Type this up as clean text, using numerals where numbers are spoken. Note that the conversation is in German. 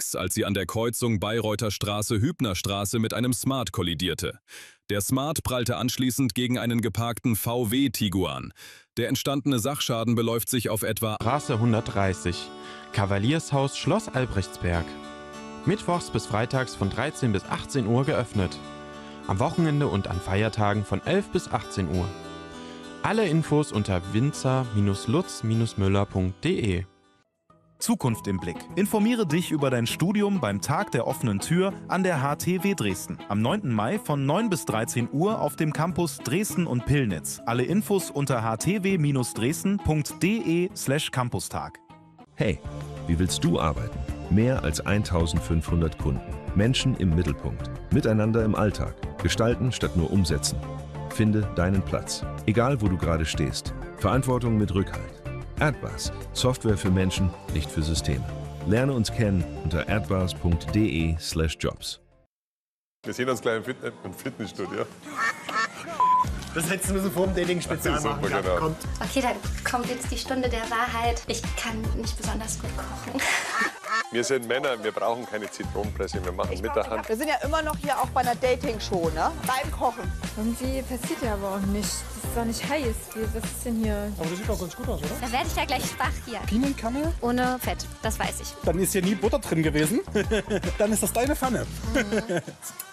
X, als sie an der Kreuzung Bayreuther Straße-Hübner-Straße mit einem Smart kollidierte. Der Smart prallte anschließend gegen einen geparkten VW Tiguan. Der entstandene Sachschaden beläuft sich auf etwa Straße 130, Kavaliershaus Schloss Albrechtsberg. Mittwochs bis freitags von 13 bis 18 Uhr geöffnet. Am Wochenende und an Feiertagen von 11 bis 18 Uhr. Alle Infos unter winzer-lutz-müller.de. Zukunft im Blick. Informiere dich über dein Studium beim Tag der offenen Tür an der HTW Dresden. Am 9. Mai von 9 bis 13 Uhr auf dem Campus Dresden und Pillnitz. Alle Infos unter htw-dresden.de/campustag. Hey, wie willst du arbeiten? Mehr als 1500 Kunden. Menschen im Mittelpunkt. Miteinander im Alltag. Gestalten statt nur umsetzen. Finde deinen Platz. Egal, wo du gerade stehst. Verantwortung mit Rückhalt. Adbars. Software für Menschen, nicht für Systeme. Lerne uns kennen unter adbars.de/jobs. Wir sehen uns gleich im Fitnessstudio. Das hättest du nur so vor dem Dating-Spezial machen. Genau. Kommt. Okay, dann kommt jetzt die Stunde der Wahrheit. Ich kann nicht besonders gut kochen. Wir sind Männer, wir brauchen keine Zitronenpresse, wir machen mit der Hand. Wir sind ja immer noch hier auch bei einer Dating-Show, ne? Beim Kochen. Irgendwie passiert ja aber auch nichts. Das ist doch nicht heiß. Was ist denn hier? Aber das sieht doch ganz gut aus, oder? Da werde ich ja gleich schwach hier. Pinienkerne? Ohne Fett, das weiß ich. Dann ist hier nie Butter drin gewesen. Dann ist das deine Pfanne.